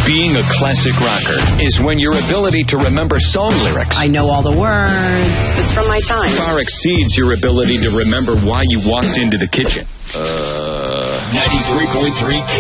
Being a classic rocker is when your ability to remember song lyrics I know all the words. It's from my time. far exceeds your ability to remember why you walked into the kitchen. 93.3